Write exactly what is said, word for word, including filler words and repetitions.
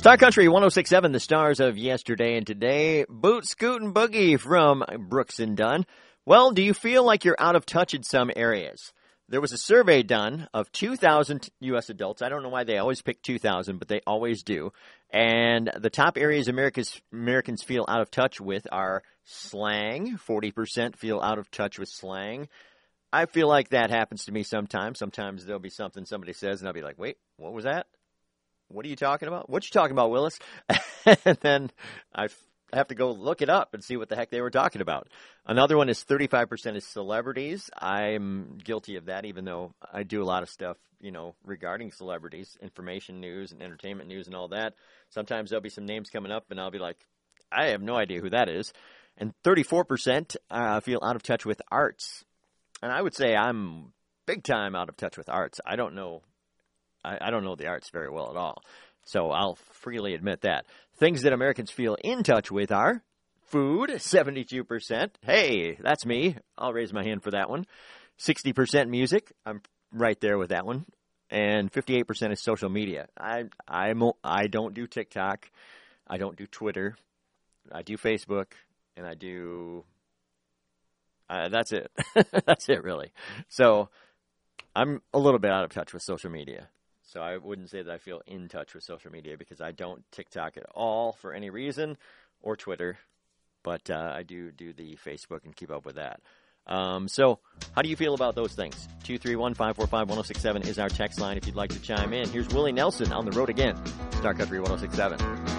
Star Country one oh six point seven, the stars of yesterday and today. Boot, Scoot, and Boogie from Brooks and Dunn. Well, do you feel like you're out of touch in some areas? There was a survey done of two thousand U S adults. I don't know why they always pick two thousand, but they always do. And the top areas America's, Americans feel out of touch with are slang. forty percent feel out of touch with slang. I feel like that happens to me sometimes. Sometimes there'll be something somebody says, and I'll be like, wait, what was that? What are you talking about? What you talking about, Willis? And then I have to go look it up and see what the heck they were talking about. Another one is thirty-five percent is celebrities. I'm guilty of that, even though I do a lot of stuff, you know, regarding celebrities, information news and entertainment news and all that. Sometimes there'll be some names coming up, and I'll be like, I have no idea who that is. And thirty-four percent uh, feel out of touch with arts. And I would say I'm big time out of touch with arts. I don't know. I, I don't know the arts very well at all. So I'll freely admit that. Things that Americans feel in touch with are food, seventy-two percent. Hey, that's me. I'll raise my hand for that one. sixty percent music. I'm right there with that one. And fifty-eight percent is social media. I I'm, I don't do TikTok. I don't do Twitter. I do Facebook. And I do... Uh, that's it. That's it, really. So I'm a little bit out of touch with social media. So I wouldn't say that I feel in touch with social media because I don't TikTok at all for any reason, or Twitter. But uh, I do do the Facebook and keep up with that. Um, so how do you feel about those things? two three one, five four five, one oh six seven is our text line if you'd like to chime in. Here's Willie Nelson on the road again. Star Country one oh six point seven.